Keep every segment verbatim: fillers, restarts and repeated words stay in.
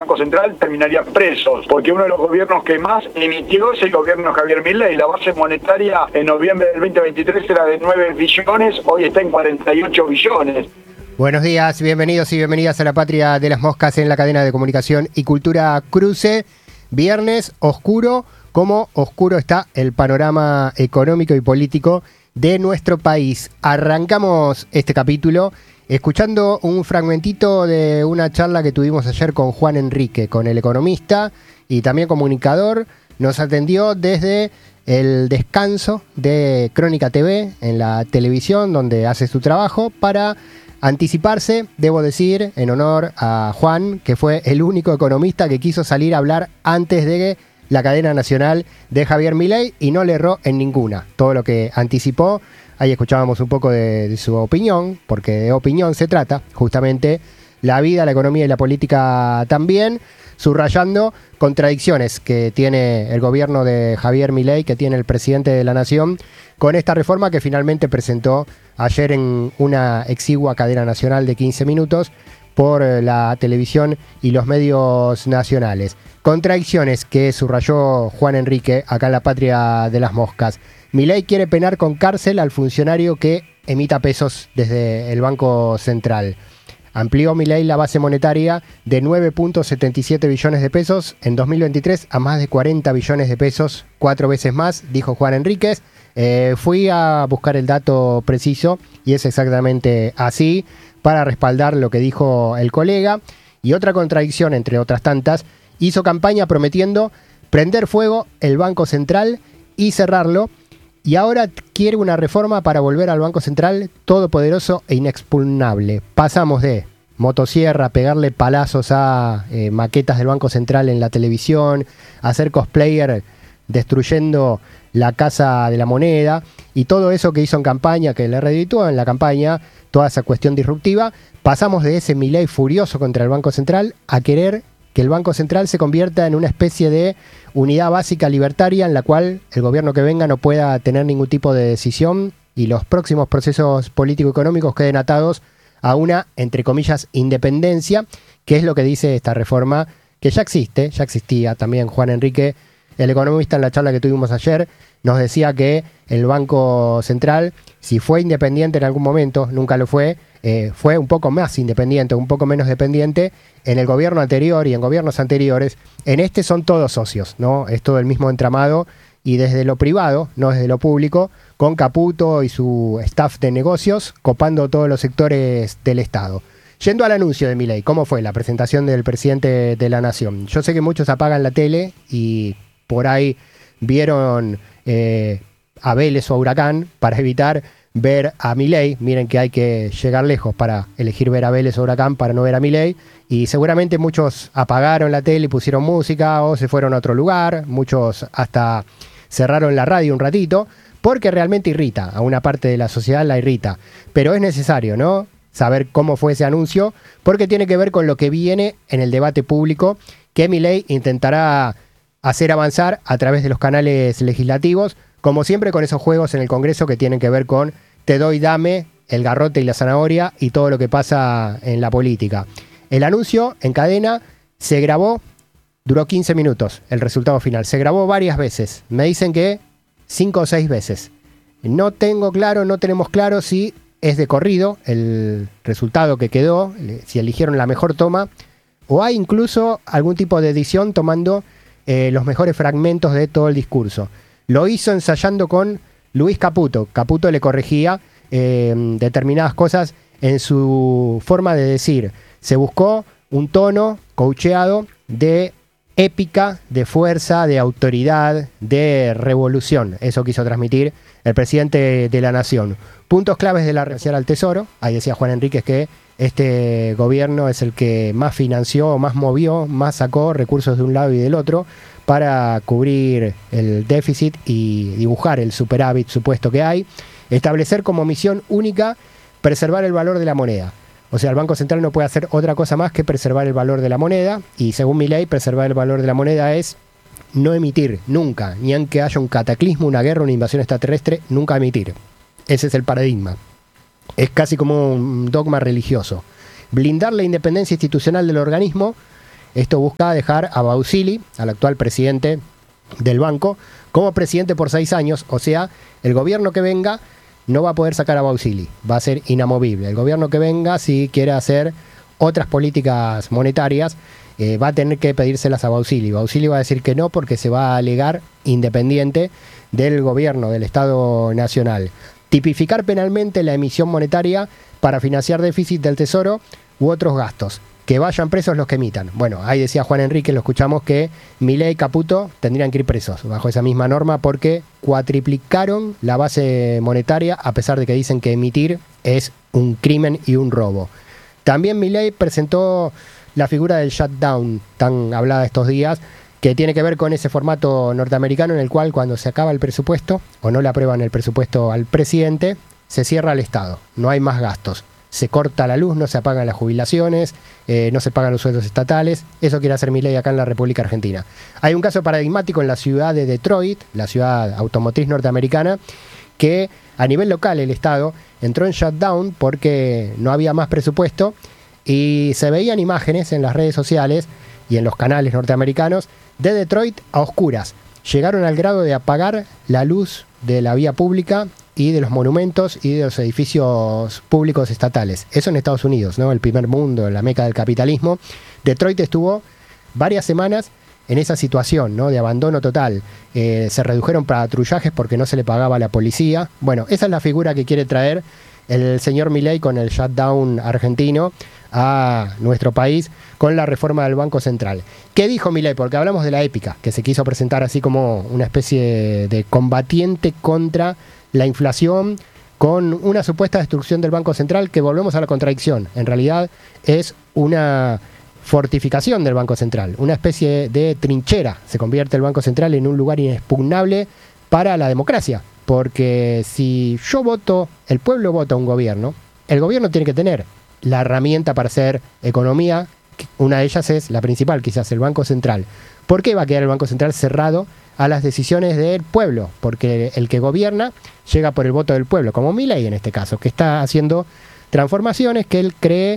Banco Central terminarían presos, porque uno de los gobiernos que más emitió es el gobierno de Javier Milei. La base monetaria en noviembre del veinte veintitrés era de nueve billones, hoy está en cuarenta y ocho billones. Buenos días, bienvenidos y bienvenidas a la Patria de las Moscas en la cadena de comunicación y cultura Cruce. Viernes oscuro, como oscuro está el panorama económico y político de nuestro país. Arrancamos este capítulo escuchando un fragmentito de una charla que tuvimos ayer con Juan Enrique, con el economista y también comunicador. Nos atendió desde el descanso de Crónica T V en la televisión, donde hace su trabajo, para anticiparse, debo decir, en honor a Juan, que fue el único economista que quiso salir a hablar antes de la cadena nacional de Javier Milei y no le erró en ninguna. Todo lo que anticipó, ahí escuchábamos un poco de, de su opinión, porque de opinión se trata, justamente, la vida, la economía y la política también, subrayando contradicciones que tiene el gobierno de Javier Milei, que tiene el presidente de la Nación, con esta reforma que finalmente presentó ayer en una exigua cadena nacional de quince minutos por la televisión y los medios nacionales. Contradicciones que subrayó Juan Enrique acá en la Patria de las Moscas. Milei quiere penar con cárcel al funcionario que emita pesos desde el Banco Central. Amplió Milei la base monetaria de nueve punto setenta y siete billones de pesos en dos mil veintitrés a más de cuarenta billones de pesos, cuatro veces más, dijo Juan Enríquez. Eh, fui a buscar el dato preciso y es exactamente así, para respaldar lo que dijo el colega. Y otra contradicción, entre otras tantas, hizo campaña prometiendo prender fuego el Banco Central y cerrarlo. Y ahora quiere una reforma para volver al Banco Central todopoderoso e inexpugnable. Pasamos de motosierra, pegarle palazos a eh, maquetas del Banco Central en la televisión, hacer cosplayer destruyendo la Casa de la Moneda y todo eso que hizo en campaña, que le redituó en la campaña, toda esa cuestión disruptiva. Pasamos de ese Milei furioso contra el Banco Central a querer que el Banco Central se convierta en una especie de unidad básica libertaria en la cual el gobierno que venga no pueda tener ningún tipo de decisión y los próximos procesos político-económicos queden atados a una, entre comillas, independencia, que es lo que dice esta reforma, que ya existe, ya existía también. Juan Enrique, el economista, en la charla que tuvimos ayer, nos decía que el Banco Central, si fue independiente en algún momento, nunca lo fue, eh, fue un poco más independiente, un poco menos dependiente en el gobierno anterior y en gobiernos anteriores. En este son todos socios, ¿no? Es todo el mismo entramado y desde lo privado, no desde lo público, con Caputo y su staff de negocios copando todos los sectores del Estado. Yendo al anuncio de Milei, ¿cómo fue la presentación del presidente de la Nación? Yo sé que muchos apagan la tele y por ahí vieron eh, a Vélez o a Huracán para evitar ver a Milei. Miren que hay que llegar lejos para elegir ver a Vélez o Huracán para no ver a Milei. Y seguramente muchos apagaron la tele y pusieron música o se fueron a otro lugar. Muchos hasta cerraron la radio un ratito porque realmente irrita. A una parte de la sociedad la irrita. Pero es necesario, ¿no?, saber cómo fue ese anuncio, porque tiene que ver con lo que viene en el debate público que Milei intentará hacer avanzar a través de los canales legislativos, como siempre con esos juegos en el Congreso que tienen que ver con te doy, dame, el garrote y la zanahoria y todo lo que pasa en la política. El anuncio en cadena se grabó, duró quince minutos, el resultado final. Se grabó varias veces, me dicen que cinco o seis veces. No tengo claro, no tenemos claro si es de corrido el resultado que quedó, si eligieron la mejor toma, o hay incluso algún tipo de edición tomando eh, los mejores fragmentos de todo el discurso. Lo hizo ensayando con Luis Caputo. Caputo le corregía eh, determinadas cosas en su forma de decir. Se buscó un tono coacheado de épica, de fuerza, de autoridad, de revolución. Eso quiso transmitir el presidente de la Nación. Puntos claves de la renuncia al Tesoro. Ahí decía Juan Enríquez que este gobierno es el que más financió, más movió, más sacó recursos de un lado y del otro para cubrir el déficit y dibujar el superávit supuesto que hay. Establecer como misión única preservar el valor de la moneda. O sea, el Banco Central no puede hacer otra cosa más que preservar el valor de la moneda, y según Milei, preservar el valor de la moneda es no emitir, nunca, ni aunque haya un cataclismo, una guerra, una invasión extraterrestre, nunca emitir. Ese es el paradigma. Es casi como un dogma religioso. Blindar la independencia institucional del organismo Esto busca dejar a Bausili, al actual presidente del banco, como presidente por seis años, o sea, el gobierno que venga no va a poder sacar a Bausili, va a ser inamovible. El gobierno que venga, si quiere hacer otras políticas monetarias, eh, va a tener que pedírselas a Bausili. Bausili va a decir que no porque se va a alegar independiente del gobierno, del Estado Nacional. Tipificar penalmente la emisión monetaria para financiar déficit del Tesoro u otros gastos. Que vayan presos los que emitan. Bueno, ahí decía Juan Enrique, lo escuchamos, que Milei y Caputo tendrían que ir presos bajo esa misma norma porque cuatriplicaron la base monetaria a pesar de que dicen que emitir es un crimen y un robo. También Milei presentó la figura del shutdown tan hablada estos días, que tiene que ver con ese formato norteamericano en el cual cuando se acaba el presupuesto o no le aprueban el presupuesto al presidente, se cierra el Estado, no hay más gastos. Se corta la luz, no se apagan las jubilaciones, eh, no se pagan los sueldos estatales. Eso quiere hacer Milei acá en la República Argentina. Hay un caso paradigmático en la ciudad de Detroit, la ciudad automotriz norteamericana, que a nivel local el Estado entró en shutdown porque no había más presupuesto y se veían imágenes en las redes sociales y en los canales norteamericanos de Detroit a oscuras. Llegaron al grado de apagar la luz de la vía pública y de los monumentos y de los edificios públicos estatales. Eso en Estados Unidos, ¿no? El primer mundo, la meca del capitalismo. Detroit estuvo varias semanas en esa situación, ¿no? De abandono total. Eh, se redujeron patrullajes porque no se le pagaba a la policía. Bueno, esa es la figura que quiere traer el señor Milei con el shutdown argentino a nuestro país con la reforma del Banco Central. ¿Qué dijo Milei? Porque hablamos de la épica, que se quiso presentar así como una especie de combatiente contra la inflación, con una supuesta destrucción del Banco Central, que volvemos a la contradicción. En realidad es una fortificación del Banco Central, una especie de trinchera. Se convierte el Banco Central en un lugar inexpugnable para la democracia, porque si yo voto, el pueblo vota a un gobierno, el gobierno tiene que tener la herramienta para hacer economía. Una de ellas es la principal, quizás el Banco Central. ¿Por qué va a quedar el Banco Central cerrado a las decisiones del pueblo? Porque el que gobierna llega por el voto del pueblo, como Milei en este caso, que está haciendo transformaciones que él cree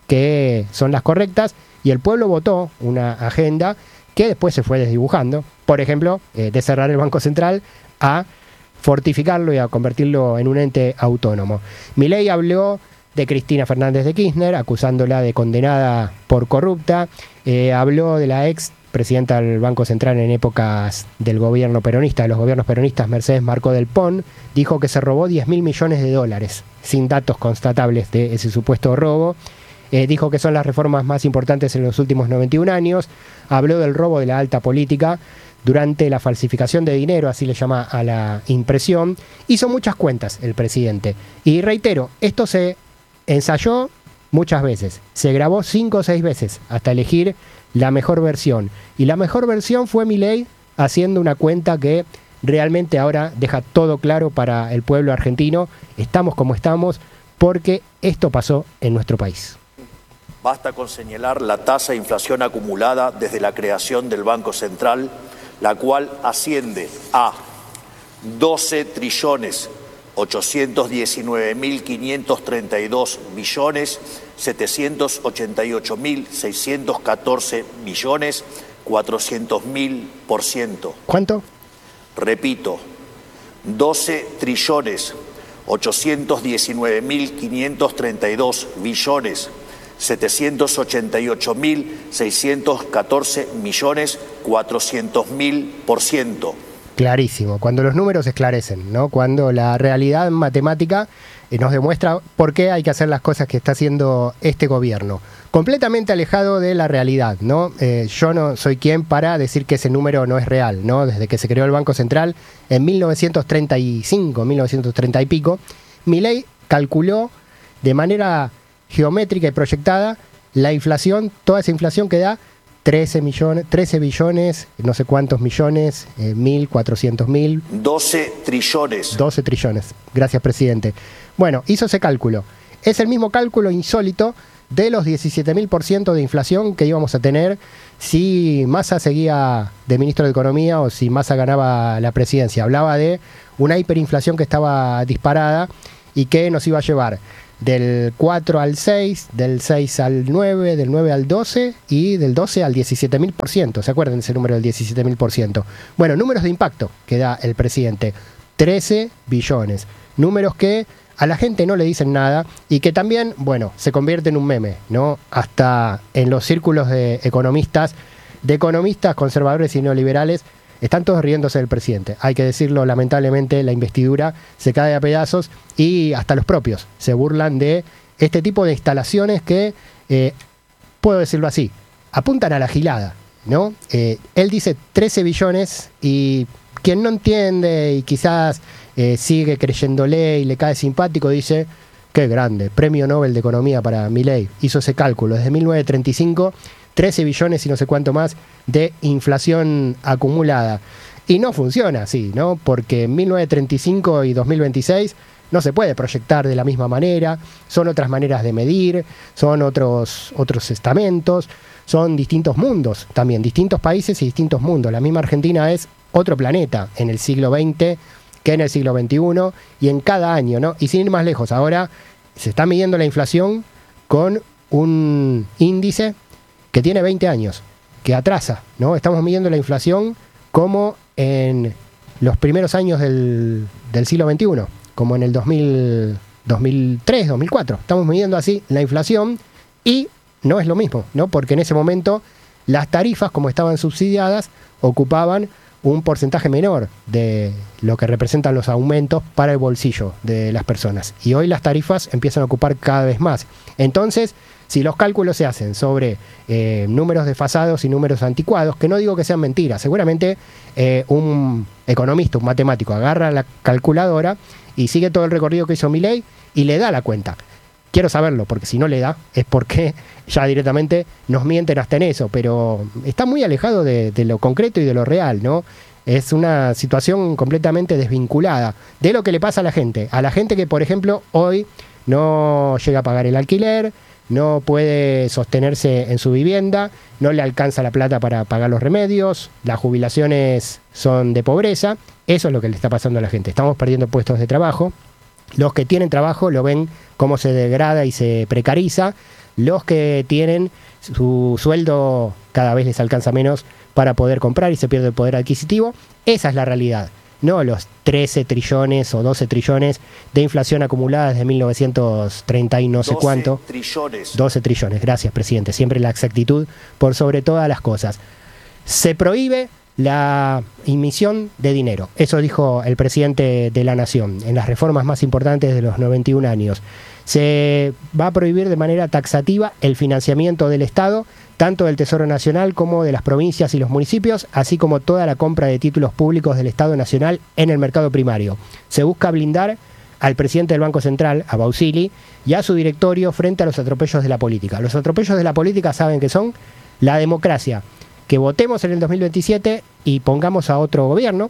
que son las correctas, y el pueblo votó una agenda que después se fue desdibujando. Por ejemplo, eh, de cerrar el Banco Central a fortificarlo y a convertirlo en un ente autónomo. Milei habló de Cristina Fernández de Kirchner, acusándola de condenada por corrupta. Eh, habló de la ex presidenta del Banco Central en épocas del gobierno peronista, de los gobiernos peronistas, Mercedes Marcó del Pon. Dijo que se robó diez mil millones de dólares, sin datos constatables de ese supuesto robo. Eh, dijo que son las reformas más importantes en los últimos noventa y un años. Habló del robo de la alta política durante la falsificación de dinero, así le llama a la impresión. Hizo muchas cuentas el presidente. Y reitero, esto se ensayó muchas veces, se grabó cinco o seis veces hasta elegir la mejor versión. Y la mejor versión fue Milei haciendo una cuenta que realmente ahora deja todo claro para el pueblo argentino. Estamos como estamos porque esto pasó en nuestro país. Basta con señalar la tasa de inflación acumulada desde la creación del Banco Central, la cual asciende a doce trillones ochocientos diecinueve mil quinientos treinta y dos billones, setecientos ochenta y ocho mil seiscientos catorce millones, cuatrocientos mil por ciento. ¿Cuánto? Repito, doce trillones ochocientos diecinueve mil quinientos treinta y dos billones, setecientos ochenta y ocho mil seiscientos catorce millones, cuatrocientos mil por ciento. Clarísimo, cuando los números esclarecen, ¿no? Cuando la realidad matemática eh, nos demuestra por qué hay que hacer las cosas que está haciendo este gobierno. Completamente alejado de la realidad, ¿no? Eh, yo no soy quien para decir que ese número no es real, ¿no? Desde que se creó el Banco Central en mil novecientos treinta y cinco, mil novecientos treinta y pico, Milei calculó de manera geométrica y proyectada la inflación, toda esa inflación que da trece millones, trece billones, no sé cuántos millones, eh, mil, cuatrocientos mil. doce trillones. doce trillones. Gracias, presidente. Bueno, hizo ese cálculo. Es el mismo cálculo insólito de los diecisiete mil por ciento de inflación que íbamos a tener si Massa seguía de ministro de Economía o si Massa ganaba la presidencia. Hablaba de una hiperinflación que estaba disparada y que nos iba a llevar del cuatro al seis, del seis al nueve, del nueve al doce y del doce al diecisiete mil por ciento. ¿Se acuerdan ese número del diecisiete mil por ciento? Bueno, números de impacto que da el presidente. trece billones. Números que a la gente no le dicen nada y que también, bueno, se convierte en un meme, ¿no? Hasta en los círculos de economistas, de economistas conservadores y neoliberales, están todos riéndose del presidente. Hay que decirlo, lamentablemente, la investidura se cae a pedazos y hasta los propios se burlan de este tipo de instalaciones que, eh, puedo decirlo así, apuntan a la gilada, ¿no? Eh, él dice trece billones y quien no entiende y quizás eh, sigue creyéndole y le cae simpático, dice, qué grande, premio Nobel de Economía para Milei. Hizo ese cálculo, desde mil novecientos treinta y cinco, trece billones y no sé cuánto más de inflación acumulada. Y no funciona así, ¿no? Porque en mil novecientos treinta y cinco y dos mil veintiséis no se puede proyectar de la misma manera, son otras maneras de medir, son otros, otros estamentos, son distintos mundos también, distintos países y distintos mundos. La misma Argentina es otro planeta en el siglo veinte que en el siglo veintiuno y en cada año, ¿no? Y sin ir más lejos, ahora se está midiendo la inflación con un índice que tiene veinte años, que atrasa, ¿no? Estamos midiendo la inflación como en los primeros años del, del siglo veintiuno, como en el dos mil, dos mil tres, dos mil cuatro. Estamos midiendo así la inflación y no es lo mismo, ¿no? Porque en ese momento las tarifas, como estaban subsidiadas, ocupaban un porcentaje menor de lo que representan los aumentos para el bolsillo de las personas. Y hoy las tarifas empiezan a ocupar cada vez más. Entonces, si los cálculos se hacen sobre eh, números desfasados y números anticuados, que no digo que sean mentiras, seguramente eh, un economista, un matemático, agarra la calculadora y sigue todo el recorrido que hizo Milei y le da la cuenta. Quiero saberlo, porque si no le da, es porque ya directamente nos mienten hasta en eso, pero está muy alejado de, de lo concreto y de lo real, ¿no? Es una situación completamente desvinculada de lo que le pasa a la gente. A la gente que, por ejemplo, hoy no llega a pagar el alquiler, no puede sostenerse en su vivienda, no le alcanza la plata para pagar los remedios, las jubilaciones son de pobreza. Eso es lo que le está pasando a la gente. Estamos perdiendo puestos de trabajo. Los que tienen trabajo lo ven cómo se degrada y se precariza. Los que tienen su sueldo cada vez les alcanza menos para poder comprar y se pierde el poder adquisitivo. Esa es la realidad, no los trece trillones o doce trillones de inflación acumulada desde mil novecientos treinta y no sé cuánto. doce trillones. doce trillones, gracias presidente. Siempre la exactitud por sobre todas las cosas. Se prohíbe la emisión de dinero. Eso dijo el presidente de la Nación en las reformas más importantes de los noventa y un años. Se va a prohibir de manera taxativa el financiamiento del Estado, tanto del Tesoro Nacional como de las provincias y los municipios, así como toda la compra de títulos públicos del Estado Nacional en el mercado primario. Se busca blindar al presidente del Banco Central, a Bausili, y a su directorio frente a los atropellos de la política. Los atropellos de la política saben que son la democracia, que votemos en el dos mil veintisiete y pongamos a otro gobierno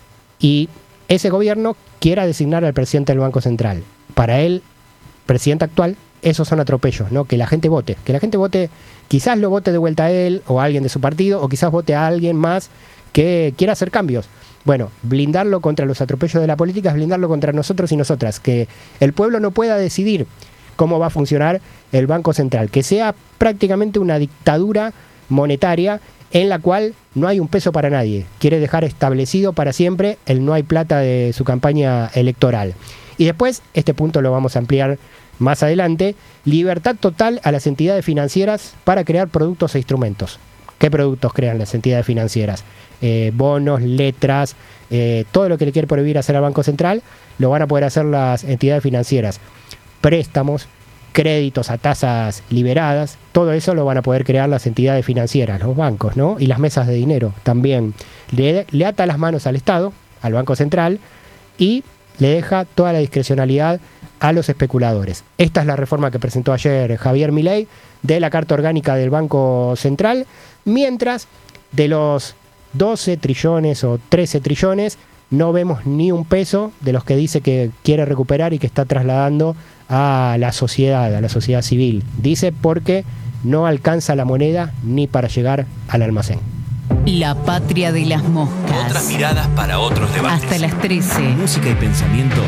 y ese gobierno quiera designar al presidente del Banco Central. Para él, presidente actual, esos son atropellos, ¿no? Que la gente vote, que la gente vote, quizás lo vote de vuelta a él o a alguien de su partido, o quizás vote a alguien más que quiera hacer cambios. Bueno, blindarlo contra los atropellos de la política es blindarlo contra nosotros y nosotras, que el pueblo no pueda decidir cómo va a funcionar el Banco Central, que sea prácticamente una dictadura monetaria en la cual no hay un peso para nadie. Quiere dejar establecido para siempre el no hay plata de su campaña electoral. Y después, este punto lo vamos a ampliar más adelante, libertad total a las entidades financieras para crear productos e instrumentos. ¿Qué productos crean las entidades financieras? Eh, bonos, letras, eh, todo lo que le quiere prohibir hacer al Banco Central, lo van a poder hacer las entidades financieras. Préstamos, créditos a tasas liberadas, todo eso lo van a poder crear las entidades financieras, los bancos, ¿no? Y las mesas de dinero también. Le, le ata las manos al Estado, al Banco Central, y le deja toda la discrecionalidad a los especuladores. Esta es la reforma que presentó ayer Javier Milei de la Carta Orgánica del Banco Central, mientras de los doce trillones o trece trillones no vemos ni un peso de los que dice que quiere recuperar y que está trasladando a la sociedad, a la sociedad civil. Dice porque no alcanza la moneda ni para llegar al almacén. La patria de las moscas. Otras miradas para otros debates. Hasta las trece. Música y pensamiento